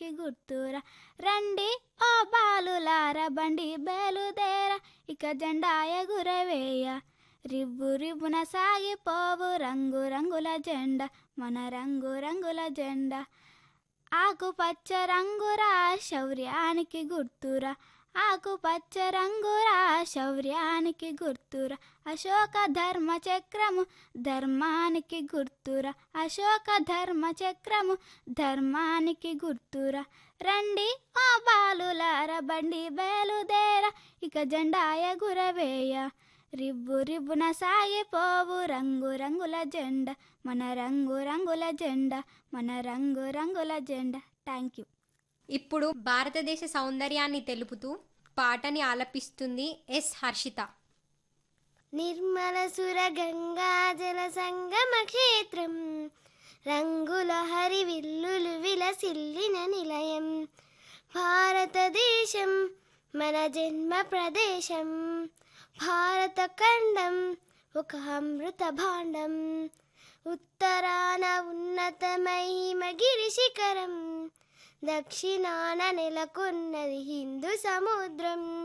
శౌర్యానికి గుర్తురా. రండి ఓ బాలులార బండి బయలుదేర, ఇక జెండా ఎగురవేయ. రివ్వు రివ్వున సాగిపోవు రంగు రంగుల జెండా, మన రంగు రంగుల జెండా. ఆకుపచ్చ రంగురా శౌర్యానికి గుర్తురా, ఆకుపచ్చ రంగురా శౌర్యానికి గుర్తురా. అశోక ధర్మ చక్రము ధర్మానికి గుర్తురా, అశోక ధర్మ చక్రము ధర్మానికి గుర్తురా. రండి ఓ బాలులార బండి బయలుదేర, ఇక జెండా ఎగురవేయ. రివ్వు రివ్వున సాగిపోవు రంగు రంగుల జెండా, మన రంగు రంగుల జెండా, మన రంగు రంగుల జెండా. Thank you. ఇప్పుడు భారతదేశ సౌందర్యాన్ని తెలుపుతూ పాటని ఆలపిస్తుంది ఎస్ హర్షిత. నిర్మల సుర గంగా జల సంగమ క్షేత్రం, రంగుల హరివిల్లులు విలసిల్లిన నిలయం. భారతదేశం మన జన్మ ప్రదేశం, భారత ఖండం ఒక అమృత భాండం. ఉత్తరాన ఉన్నతమహిమగిరి శిఖరం, దక్షిణాన నెలకొన్నది హిందూ సముద్రం.